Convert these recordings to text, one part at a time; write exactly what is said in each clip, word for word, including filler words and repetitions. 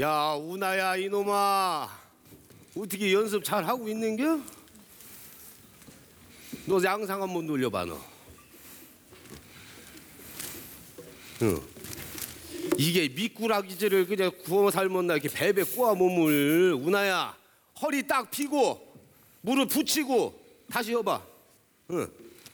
야, 우나야 이놈아, 어떻게 연습 잘 하고 있는겨? 너 양상 한번 돌려봐 너. 응. 이게 미꾸라기질을 그냥 구워 삶았나 이렇게 배배 꼬아 몸을. 우나야, 허리 딱 펴고 무릎 붙이고 다시 해봐. 응.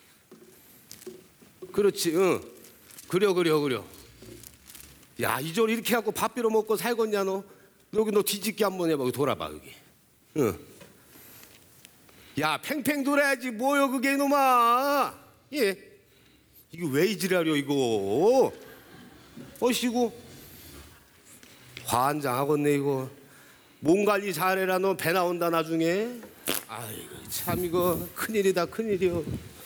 그렇지. 응. 그려 그려 그려. 야, 이절 이렇게 하고 밥 비려 먹고 살겠냐 너? 여기 너 뒤집기 한번 해봐. 여기 돌아봐 여기. 응. 야, 팽팽 돌아야지 뭐여 그게 이놈아. 예. 이거 왜 이지랄이여 이거. 어시고 환장하겠네 이거. 몸 관리 잘해라. 너 배 나온다 나중에. 아이고 참 이거 큰일이다 큰일이여.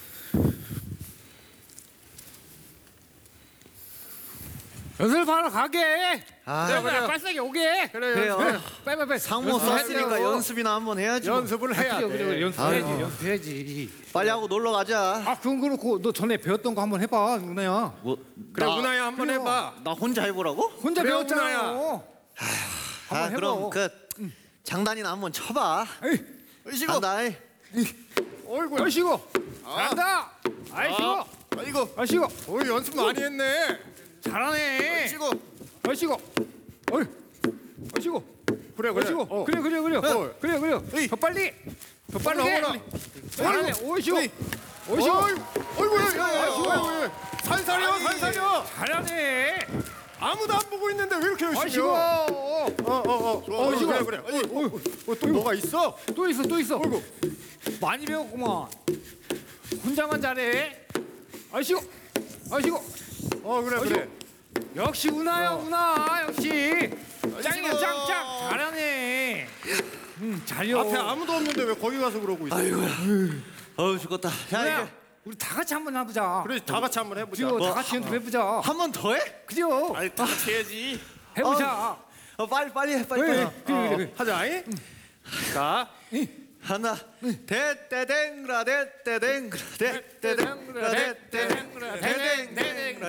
연습하러 가게. 아, 그래, 그래요. 빨리 오게. 그래, 그래요. 그래. 빨리 빨리 빨리. 상모 썼으니까 연습이나 한번 해야지. 뭐. 연습을 해야 돼. 그래, 그래. 연습해야지. 아유. 연습해야지. 빨리 하고 놀러 가자. 아, 그건 그렇고 너 전에 배웠던 거 한번 해봐, 누나야. 뭐, 그래 나, 운아야 한번 그래요. 해봐. 나 혼자 해보라고? 혼자 그래, 배웠잖아요. 누나야. 아, 한번 그럼 해봐. 그 장단이나 한번 쳐봐. 에이, 의시고. 간다. 이. 어이구, 아이고. 잘한다. 아이고, 아이고, 아이고. 오 연습 많이 했네. 잘하네. 아이고, 아이고, 어이, 아이고. 그래 그래. 아이고, 어. 그래 그래 그래. 어. 그래 그래. 에이. 더 빨리. 더 빨리 해. 어머나. 잘하네. 오이시고. 에이. 오이시고. 어이구, 어이구, 어이구, 살살이요, 살살이요. 잘하네. 아무도 안 보고 있는데 왜 이렇게 열심히 아이고. 해? 어, 어, 어, 어, 어, 어이구. 그래 그래. 어이, 어, 어, 또 뭐가 있어? 또 있어 또 있어. 어이구. 많이 배웠구만. 혼자만 잘해. 아이고. 아이고. 어, 그래 그래. 역시 운아야 운아 역시. 짱이야 아이고. 짱짱 잘하네. 음 잘려. 앞에 아무도 없는데 왜 거기 가서 그러고 있어? 아이고야. 어우 죽겠다. 야, 운아야, 이게 우리 다 같이 한번 해보자. 그래 다 같이 한번 해보자. 그죠? 뭐, 다 같이 연습해보자. 한 번 더 해? 그죠? 아니 다 같이 해야지. 해보자. 어, 빨리 빨리 해. 빨리 그래, 빨리. 그래, 그래, 그래. 하자. 잉? 자, 하나. 대대댕라 대대댕라 대대댕라 대대댕라 대대댕라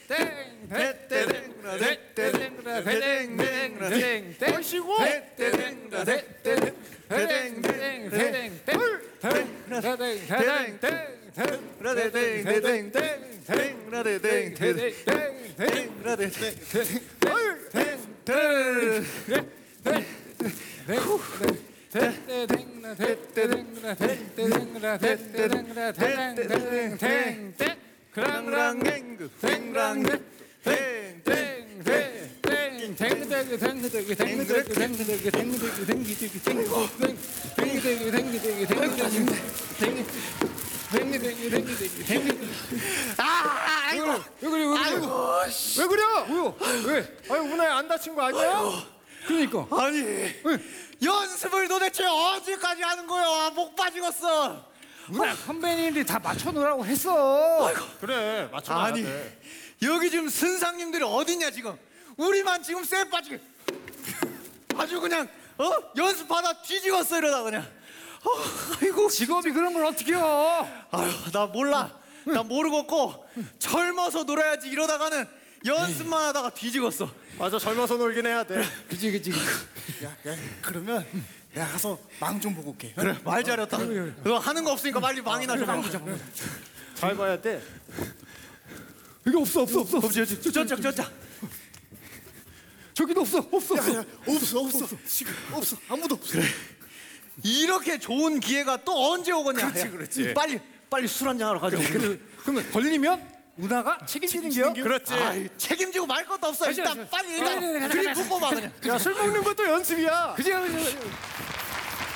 대대댕라 대대댕라 대대댕라 대대댕. 쉬고. 대대댕라 대대댕 대대댕 대대댕 대대댕 라데댕 대댕 댕 라데댕 대댕 라데댕 그랑랑앵그 댕랑 아, 아이고, 왜 그래 왜 그래 아이고, 왜 그래 뭐야 왜 아니 운아야 안 다친 거 아니야? 그러니까 아니, 연습을 도대체 언제까지 하는 거야? 목 빠지겠어. 누나 선배님들이 다 맞춰놓으라고 했어. 그래 맞춰놔야 아니, 돼. 여기 지금 선상님들이 어딨냐 지금? 우리만 지금 쎄 빠지게 아주 그냥 어 연습하다 뒤집었어 이러다 그냥. 어, 아이고, 직업이 그런 걸 어떻게 해요? 아유, 나 몰라. 나 모르겠고 젊어서 놀아야지 이러다가는 연습만 하다가 뒤집었어. 맞아 젊어서 놀긴 해야 돼. 그치 그치. 야, 야, 그러면 내가 가서 망 좀 보고 올게. 그래, 말 잘했다. 너 하는 거 없으니까 빨리 망이나 좀 하고. 잘 봐야 돼. 이게 없어 없어 없어. 저쪽 저쪽. 저기도 없어 없어. 야, 야, 없어, 없어, 지금 없어, 아무도 없어. 이렇게 좋은 기회가 또 언제 오겠냐? 그렇지, 야, 그렇지. 빨리 빨리 술 한잔 하러 가자. 그러면 걸리면 누나가 책임지는 게요? 그렇지. 아이, 책임지고 말 것도 없어. 가자, 일단 가자. 빨리 그래, 그래, 일단 가자, 그림 가자. 붙고 봐 그냥. 야 술 먹는 것도 연습이야. 그지?